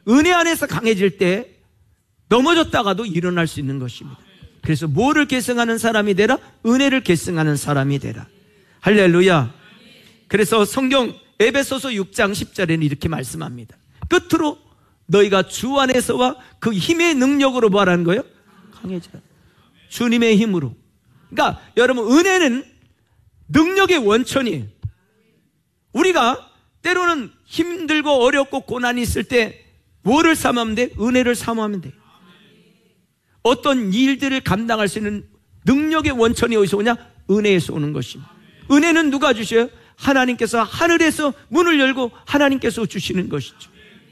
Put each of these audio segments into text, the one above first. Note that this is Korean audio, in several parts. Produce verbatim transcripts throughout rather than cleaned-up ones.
은혜 안에서 강해질 때 넘어졌다가도 일어날 수 있는 것입니다. 그래서 뭐를 계승하는 사람이 되라? 은혜를 계승하는 사람이 되라. 할렐루야. 그래서 성경 에베소서 육 장 십 절에는 이렇게 말씀합니다. 끝으로 너희가 주 안에서와 그 힘의 능력으로 뭐라는 거예요? 강해져라. 주님의 힘으로. 그러니까 여러분, 은혜는 능력의 원천이에요. 우리가 때로는 힘들고 어렵고 고난이 있을 때 뭐를 삼으면 돼? 은혜를 삼으면 돼. 어떤 일들을 감당할 수 있는 능력의 원천이 어디서 오냐? 은혜에서 오는 것입니다. 은혜는 누가 주셔요? 하나님께서 하늘에서 문을 열고 하나님께서 주시는 것이죠.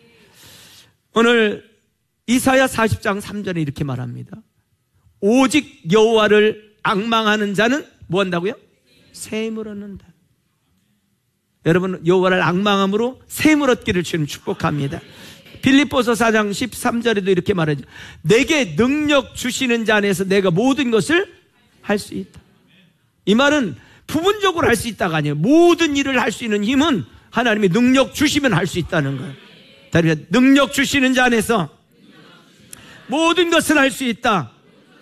오늘 이사야 사십 장 삼 절에 이렇게 말합니다. 오직 여호와를 앙망하는 자는 뭐 한다고요? 샘을 얻는다. 여러분, 여호와를 앙망함으로 샘을 얻기를 주님 축복합니다. 빌립보서 사 장 십삼 절에도 이렇게 말하죠. 내게 능력 주시는 자 안에서 내가 모든 것을 할 수 있다. 이 말은 부분적으로 할 수 있다가 아니에요. 모든 일을 할 수 있는 힘은 하나님이 능력 주시면 할 수 있다는 거예요. 다른 능력 주시는 자 안에서 모든 것을 할 수 있다.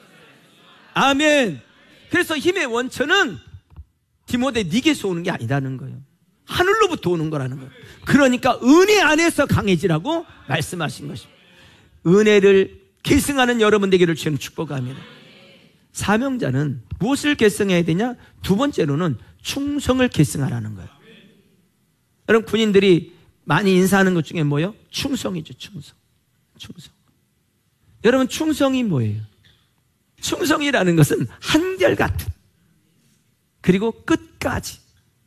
아멘. 그래서 힘의 원천은 디모데 네게서 오는 게 아니라는 거예요. 하늘로부터 오는 거라는 거예요. 그러니까 은혜 안에서 강해지라고 말씀하신 것입니다. 은혜를 계승하는 여러분 되기를 주님 축복합니다. 사명자는 무엇을 계승해야 되냐? 두 번째로는 충성을 계승하라는 거예요. 여러분, 군인들이 많이 인사하는 것 중에 뭐예요? 충성이죠. 충성. 충성. 여러분, 충성이 뭐예요? 충성이라는 것은 한결같은, 그리고 끝까지,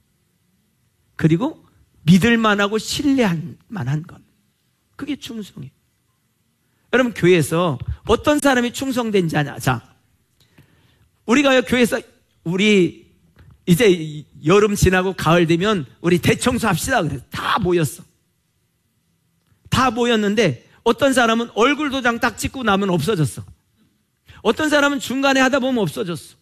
그리고 믿을 만하고 신뢰할 만한 것. 그게 충성이에요. 여러분, 교회에서 어떤 사람이 충성된지 아냐? 자, 우리가 교회에서 우리 이제 여름 지나고 가을 되면 우리 대청소 합시다 그래서 다 모였어. 다 모였는데 어떤 사람은 얼굴 도장 딱 찍고 나면 없어졌어. 어떤 사람은 중간에 하다 보면 없어졌어.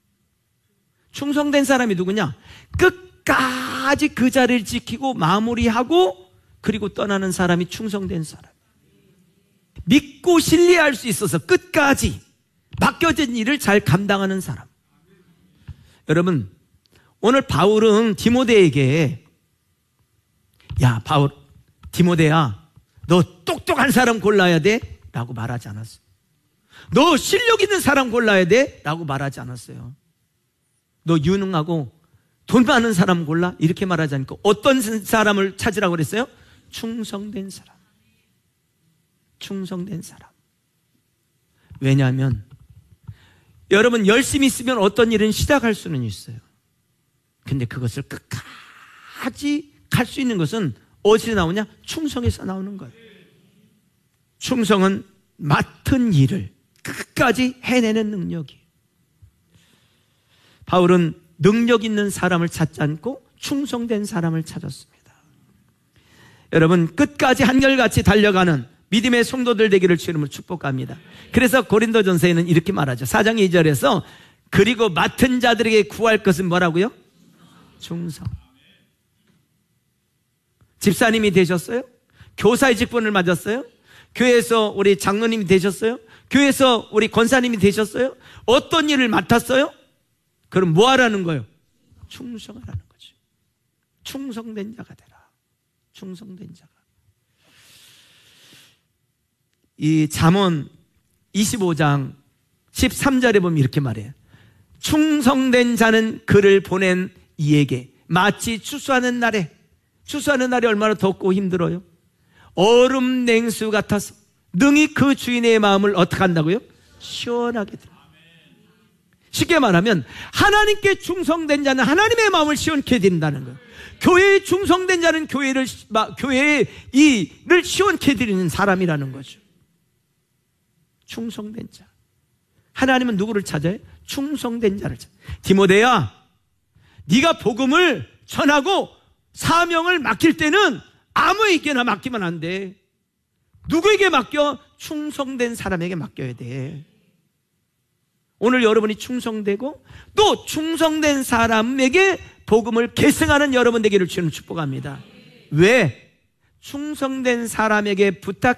충성된 사람이 누구냐? 끝까지 그 자리를 지키고 마무리하고 그리고 떠나는 사람이 충성된 사람. 믿고 신뢰할 수 있어서 끝까지 맡겨진 일을 잘 감당하는 사람. 여러분, 오늘 바울은 디모데에게, 야 바울, 디모데야, 너 똑똑한 사람 골라야 돼 라고 말하지 않았어요. 너 실력 있는 사람 골라야 돼 라고 말하지 않았어요. 너 유능하고 돈 많은 사람 골라 이렇게 말하지 않고 어떤 사람을 찾으라고 그랬어요? 충성된 사람. 충성된 사람. 왜냐하면 여러분, 열심히 있으면 어떤 일은 시작할 수는 있어요. 근데 그것을 끝까지 갈 수 있는 것은 어디서 나오냐? 충성에서 나오는 거예요. 충성은 맡은 일을 끝까지 해내는 능력이에요. 바울은 능력 있는 사람을 찾지 않고 충성된 사람을 찾았습니다. 여러분, 끝까지 한결같이 달려가는 믿음의 성도들 되기를 주님을 축복합니다. 그래서 고린도전서에는 이렇게 말하죠. 사 장 이 절에서 그리고 맡은 자들에게 구할 것은 뭐라고요? 충성. 집사님이 되셨어요? 교사의 직분을 맞았어요? 교회에서 우리 장로님이 되셨어요? 교회에서 우리 권사님이 되셨어요? 어떤 일을 맡았어요? 그럼 뭐 하라는 거예요? 충성하라는 거죠. 충성된 자가 되라. 충성된 자가. 이 잠언 이십오 장 십삼 절에 보면 이렇게 말해요. 충성된 자는 그를 보낸 이에게 마치 추수하는 날에, 추수하는 날이 얼마나 덥고 힘들어요. 얼음 냉수 같아서 능히 그 주인의 마음을 어떻게 한다고요? 시원하게 들어. 쉽게 말하면 하나님께 충성된 자는 하나님의 마음을 시원케 드린다는 거예요. 교회에 충성된 자는 교회를, 교회의 이를 시원케 드리는 사람이라는 거죠. 충성된 자. 하나님은 누구를 찾아요? 충성된 자를 찾아요. 디모데야, 네가 복음을 전하고 사명을 맡길 때는 아무에게나 맡기면 안 돼. 누구에게 맡겨? 충성된 사람에게 맡겨야 돼. 오늘 여러분이 충성되고 또 충성된 사람에게 복음을 계승하는 여러분 되기를 주님 축복합니다. 왜? 충성된 사람에게 부탁